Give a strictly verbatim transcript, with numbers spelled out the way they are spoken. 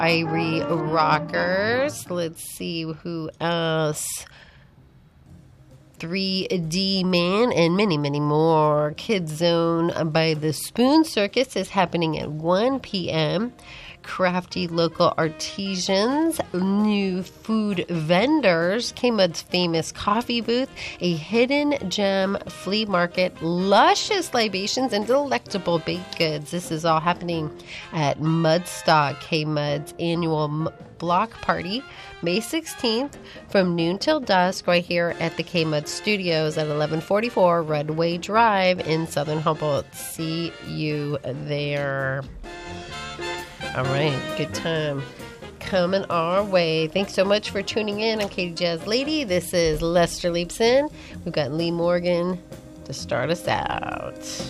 Irie Rockers. Let's see who else. three D Man, and many, many more. Kids Zone by the Spoon Circus is happening at one p.m. Crafty local artisans, new food vendors, K-Mud's famous coffee booth, a hidden gem flea market, luscious libations, and delectable baked goods. This is all happening at Mudstock, K-Mud's annual m- block party, May sixteenth, from noon till dusk, right here at the K-Mud Studios at eleven forty-four Redway Drive in Southern Humboldt. See you there. All right, good time coming our way. Thanks so much for tuning in. I'm Katie Jazz Lady. This is Lester Leaps In. We've got Lee Morgan to start us out.